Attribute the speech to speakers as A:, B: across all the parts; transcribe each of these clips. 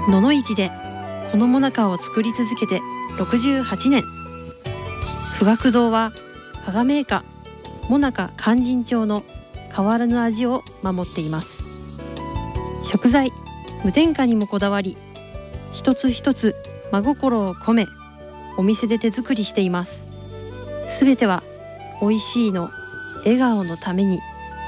A: 野々市でこのもなかを作り続けて68年。富岳堂は羽賀銘菓もなか勧進帳の変わらぬ味を守っています。食材無添加にもこだわり、一つ一つ真心を込めお店で手作りしています。すべては美味しいの笑顔のために。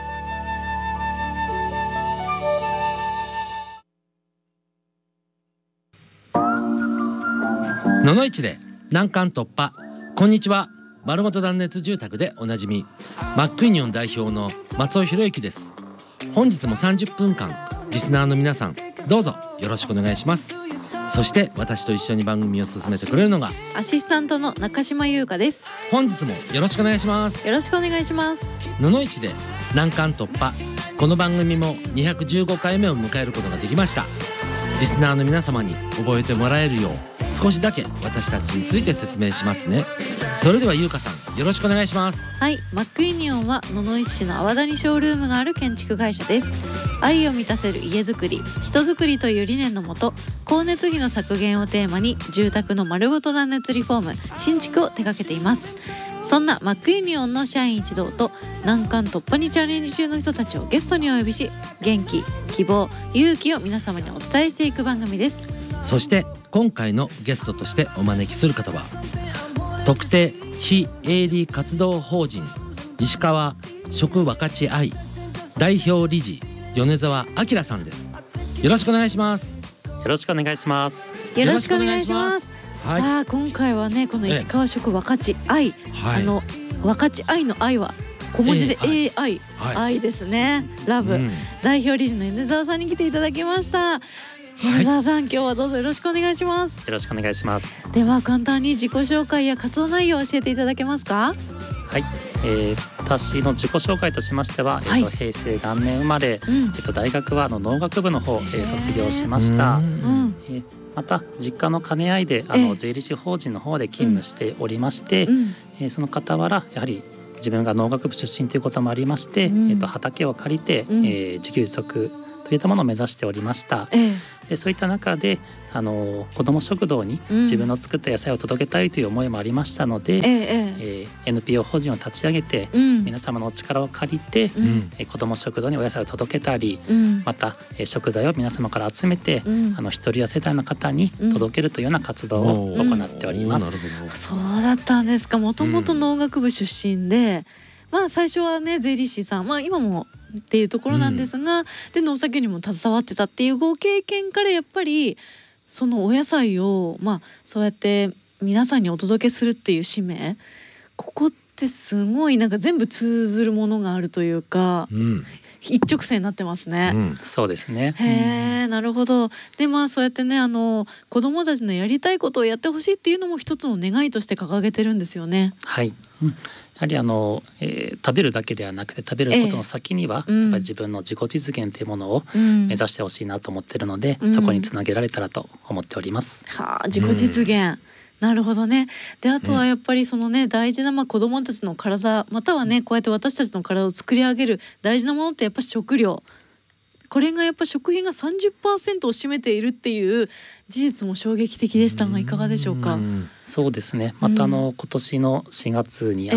B: 野々市で難関突破。こんにちは。丸ごと断熱住宅でおなじみマックユニオン代表の松尾博之です。本日も30分間リスナーの皆さんどうぞよろしくお願いします。そして私と一緒に番組を進めてくれるのが
A: アシスタントの中島優香です。
B: 本日もよろしくお願いします。
A: よろしくお願いします。
B: 野々市で難関突破。この番組も215回目を迎えることができました。リスナーの皆様に覚えてもらえるよう少しだけ私たちについて説明しますね。それでは優香さんよろしくお願いします。
A: はい、マックユニオンは野々市市の阿波谷ショールームがある建築会社です。愛を満たせる家づくり、人づくりという理念のもと、光熱費の削減をテーマに住宅の丸ごと断熱リフォーム、新築を手掛けています。そんなマックユニオンの社員一同と難関突破にチャレンジ中の人たちをゲストにお呼びし、元気、希望、勇気を皆様にお伝えしていく番組です。
B: そして今回のゲストとしてお招きする方は特定非営利活動法人石川食分かち愛代表理事米沢明さんです。よろしくお願いします。
C: よろしくお願いします。
A: よろしくお願いします。
B: はい、
A: 今回はねこの石川食分かち愛、
B: はい、
A: 分かち愛の愛は小文字で AI、愛ですね。ラブ、代表理事の米沢さんに来ていただきました。米沢さん、今日はどうぞよろしくお願いします。
C: よろしくお願いします。
A: では簡単に自己紹介や活動内容を教えていただけますか。
C: はい、私の自己紹介としましては、平成元年生まれ、大学は農学部の方、卒業しました。また実家の兼ね合いで税理士法人の方で勤務しておりまして、その傍らやはり自分が農学部出身ということもありまして、畑を借りて、自給自足といったものを目指しておりました。でそういった中で子ども食堂に自分の作った野菜を届けたいという思いもありましたので、NPO 法人を立ち上げて、皆様のお力を借りて、子ども食堂にお野菜を届けたり、また、食材を皆様から集めて、一人や世帯の方に届けるというような活動を行っております。
A: そうだったんですか。もともと農学部出身で、最初はね税理士さん、今もっていうところなんですが、で農作業にも携わってたっていうご経験からやっぱりそのお野菜をそうやって皆さんにお届けするっていう使命、ここってすごいなんか全部通ずるものがあるというか、一直線になってますね。
C: そうですね。
A: へー、なるほど。でそうやってね子どもたちのやりたいことをやってほしいっていうのも一つの願いとして掲げてるんですよね。
C: はい、やはり食べるだけではなくて食べることの先には、やっぱり自分の自己実現というものを目指してほしいなと思っているので、そこにつなげられたらと思っております。
A: 自己実現、なるほどね。であとはやっぱりそのね大事な子どもたちの体、またはねこうやって私たちの体を作り上げる大事なものってやっぱ食料、これがやっぱ食品が 30% を占めているっていう事実も衝撃的でしたがいかがでしょうか。
C: そうですね。また今年の4月に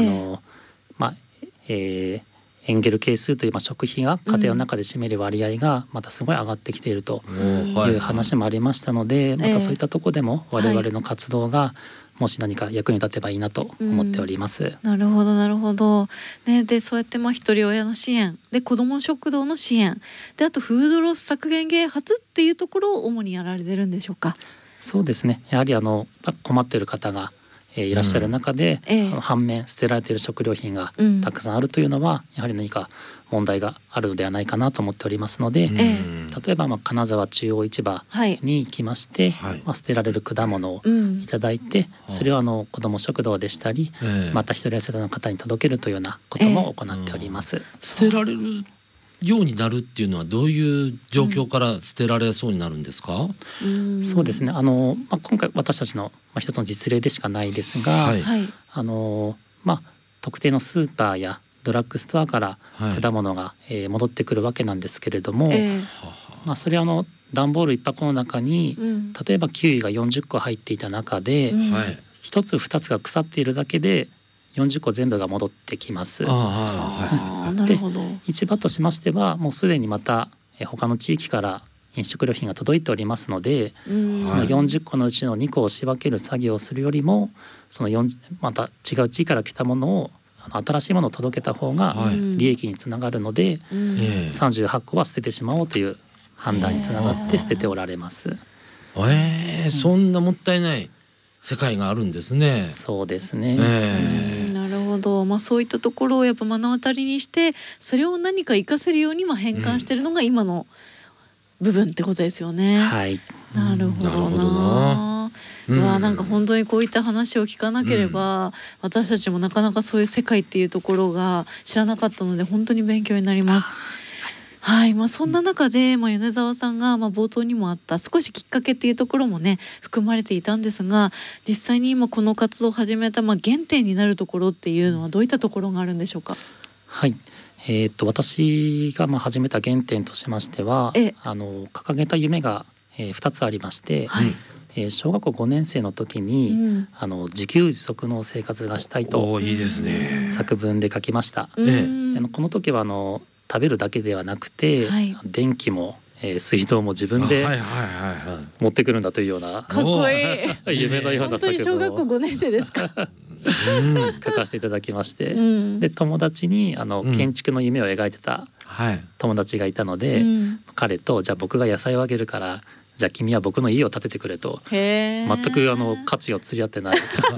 C: エンゲル係数という食費が家庭の中で占める割合がまたすごい上がってきているという話もありましたので、またそういったところでも我々の活動がもし何か役に立てばいいなと思っております。
A: なるほどなるほど、でそうやって一人親の支援で子ども食堂の支援で、あとフードロス削減啓発っていうところを主にやられてるんでしょうか。
C: そうですね。やはり困っている方がいらっしゃる中で、反面捨てられている食料品がたくさんあるというのは、やはり何か問題があるのではないかなと思っておりますので、例えば金沢中央市場に行きまして、捨てられる果物をいただいて、それを子ども食堂でしたり、また一人世帯の方に届けるというようなことも行っております。
B: 捨てられるようになるっていうのはどういう状況から捨てられそうになるんですか。
C: そうですね。今回私たちの一つの実例でしかないですが、特定のスーパーやドラッグストアから果物が戻ってくるわけなんですけれども、それは段ボール1箱の中に、例えばキウイが40個入っていた中で、1つ2つが腐っているだけで40個全部が戻ってきます。
D: なるほど。
C: 市場としましてはもうすでにまた他の地域から飲食料品が届いておりますので、その40個のうちの2個を仕分ける作業をするよりも、そのまた違う地域から来たものを新しいものを届けた方が利益につながるので、38個は捨ててしまおうという判断につながって捨てておられます。
B: そんなもったいない世界があるんですね。
C: そうですね。
D: なるほど。そういったところをやっぱ目の当たりにして、それを何か活かせるように変換しているのが今の部分ってことですよね。
C: はい。
D: なるほどな。なんか本当にこういった話を聞かなければ、私たちもなかなかそういう世界っていうところが知らなかったので、本当に勉強になります。はい。そんな中で、米沢さんが冒頭にもあった少しきっかけっていうところもね含まれていたんですが、実際に今この活動を始めた原点になるところっていうのはどういったところがあるんでしょうか。
C: はい。私が始めた原点としましては、掲げた夢が2つありまして、小学校5年生の時に、自給自足の生活がしたいと作文で書きました。この時は食べるだけではなくて、電気も水道も自分で持ってくるんだというような、
D: かっこいい
C: 夢のような作文を
D: 本当に小学校5年生ですか
C: 書かせていただきまして、で友達に建築の夢を描いてた友達がいたので、彼とじゃあ僕が野菜をあげるからじゃあ君は僕の家を建ててくれと、全く価値を釣り合ってない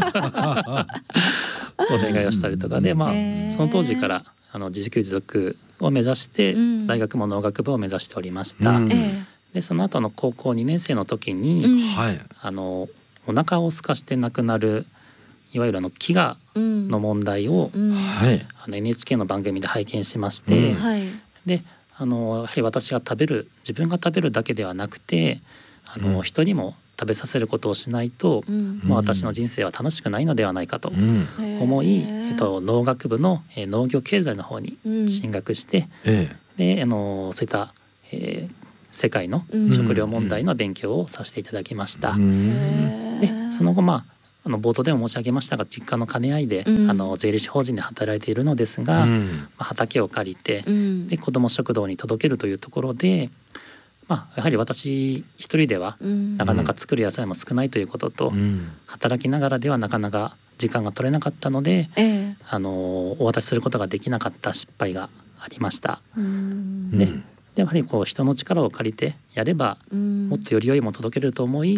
C: お願いをしたりとかで、その当時から自給自足を目指して、大学も農学部を目指しておりました。でその後の高校2年生の時に、お腹を空かして亡くなるいわゆる飢餓の問題を、NHK の番組で拝見しまして、でやはり私が自分が食べるだけではなくて、人にも食べさせることをしないと、私の人生は楽しくないのではないかと思い、農学部の農業経済の方に進学して、でそういった、世界の食料問題の勉強をさせていただきました。でその後冒頭でも申し上げましたが、実家の兼ね合いで、税理士法人で働いているのですが、畑を借りて、で子ども食堂に届けるというところで、やはり私一人ではなかなか作る野菜も少ないということと、働きながらではなかなか時間が取れなかったので、お渡しすることができなかった失敗がありました。でやはり人の力を借りてやれば、もっとより良いもの届けると思い、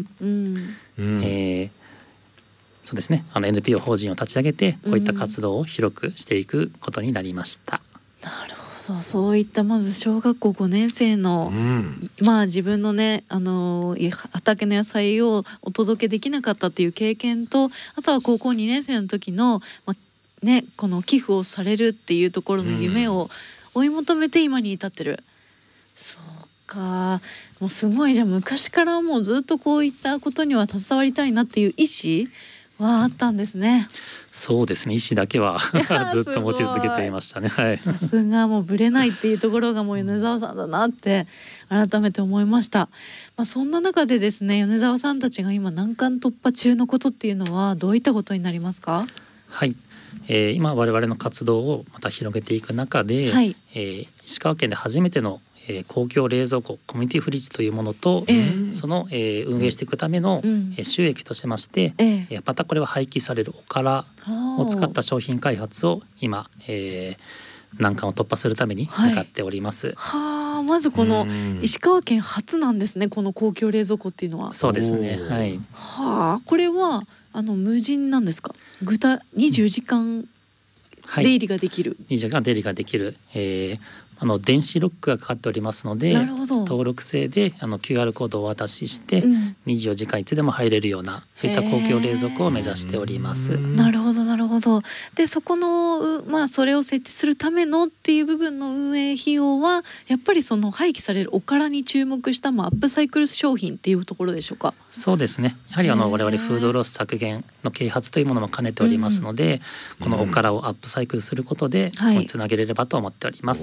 C: そうですね、NPO 法人を立ち上げてこういった活動を広くしていくことになりました。
D: なるほど。そういったまず小学校5年生の、自分のね畑の野菜をお届けできなかったっていう経験と、あとは高校2年生の時の、この寄付をされるっていうところの夢を追い求めて今に至ってる。そうか。もうすごい。じゃあ昔からもうずっとこういったことには携わりたいなっていう意思はあったんですね。
C: そうですね、意思だけはずっと持ち続けていましたね。
D: さすがもうぶれないっていうところがもう米沢さんだなって改めて思いました。そんな中でですね、米沢さんたちが今難関突破中のことっていうのはどういったことになりますか？
C: はい、今我々の活動をまた広げていく中で、石川県で初めての公共冷蔵庫コミュニティフリッジというものと、その、運営していくための、収益としまして、またこれは廃棄されるおからを使った商品開発を今、難関を突破するために向かっております。
D: まずこの石川県初なんですね、この公共冷蔵庫っていうのは。
C: そうですね。
D: これは無人なんですか？24時間出入りができる。
C: 24時間出入りができる。電子ロックがかかっておりますので、登録制でQR コードをお渡しして、24時間いつでも入れるような、そういった公共冷蔵庫を目指しております。
D: なるほどなるほど。でそこのそれを設置するためのっていう部分の運営費用はやっぱりその廃棄されるおからに注目したアップサイクル商品っていうところでしょうか？
C: そうですね。やはり我々フードロス削減の啓発というものも兼ねておりますので、このおからをアップサイクルすることでそこにつなげれればと思っております。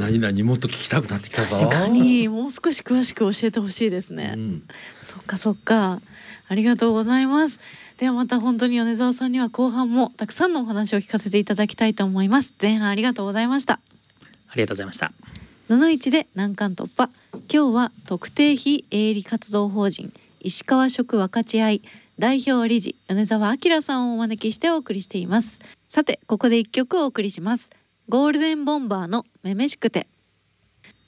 B: 何々もっと聞きたくなってきたぞ。
D: 確かにもう少し詳しく教えてほしいですね。そっかそっか、ありがとうございます。ではまた本当に米沢さんには後半もたくさんのお話を聞かせていただきたいと思います。前半ありがとうございました。
C: ありがとうございました。
D: 71で難関突破。今日は特定非営利活動法人石川食分かち合い代表理事米沢明さんをお招きしてお送りしています。さてここで一曲お送りします。ゴールデンボンバーのめめしくて。